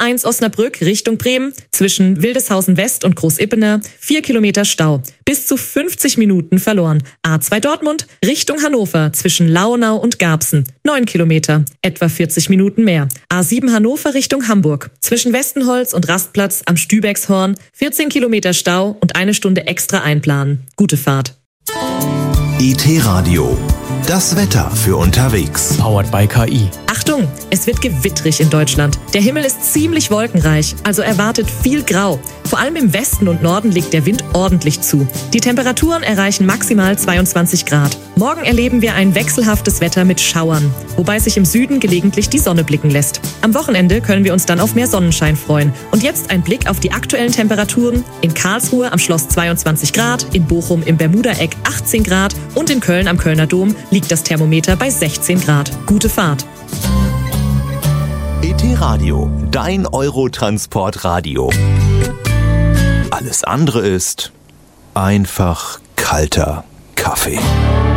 A1 Osnabrück Richtung Bremen zwischen Wildeshausen West und Großippener 4 Kilometer Stau. Bis zu 50 Minuten verloren. A2 Dortmund Richtung Hannover zwischen Launau und Garbsen 9 Kilometer, etwa 40 Minuten mehr. A7 Hannover Richtung Hamburg zwischen Westenholz und Rastplatz am Stübexhorn 14 Kilometer Stau und 1 Stunde extra einplanen. Gute Fahrt. IT-Radio, das Wetter für unterwegs. Powered by KI. Achtung, es wird gewittrig in Deutschland. Der Himmel ist ziemlich wolkenreich, also erwartet viel Grau. Vor allem im Westen und Norden legt der Wind ordentlich zu. Die Temperaturen erreichen maximal 22 Grad. Morgen erleben wir ein wechselhaftes Wetter mit Schauern, wobei sich im Süden gelegentlich die Sonne blicken lässt. Am Wochenende können wir uns dann auf mehr Sonnenschein freuen. Und jetzt ein Blick auf die aktuellen Temperaturen. In Karlsruhe am Schloss 22 Grad, in Bochum im Bermuda-Eck 18 Grad und in Köln am Kölner Dom liegt das Thermometer bei 16 Grad. Gute Fahrt. IT-Radio, dein Eurotransport-Radio. Alles andere ist einfach kalter Kaffee.